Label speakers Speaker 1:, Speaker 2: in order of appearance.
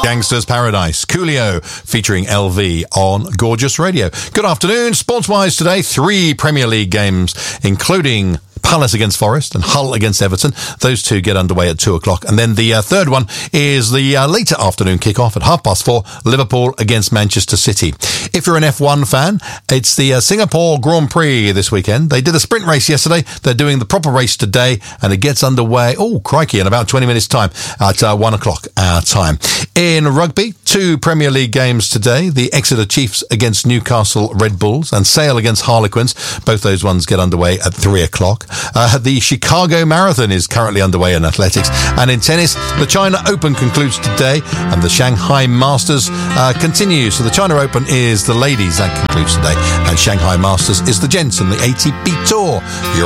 Speaker 1: Gangster's Paradise, Coolio featuring LV on Gorgeous Radio. Good afternoon. Sports-wise today, 3 Premier League games, including Palace against Forest and Hull against Everton. Those two get underway at 2 o'clock. And then the third one is the later afternoon kickoff at 4:30, Liverpool against Manchester City. If you're an F1 fan, it's the Singapore Grand Prix this weekend. They did a sprint race yesterday. They're doing the proper race today, and it gets underway, in about 20 minutes' time at 1 o'clock our time. In rugby, 2 Premier League games today. The Exeter Chiefs against Newcastle Red Bulls and Sale against Harlequins. Both those ones get underway at 3 o'clock. The Chicago Marathon is currently underway in athletics. And in tennis, the China Open concludes today and the Shanghai Masters continues. So the China Open is the ladies, that concludes today. And Shanghai Masters is the gents and the ATP Tour.